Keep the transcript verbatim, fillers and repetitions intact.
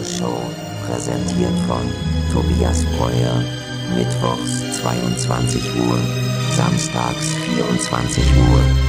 Show, präsentiert von Tobias Breuer, mittwochs zweiundzwanzig Uhr, samstags vierundzwanzig Uhr.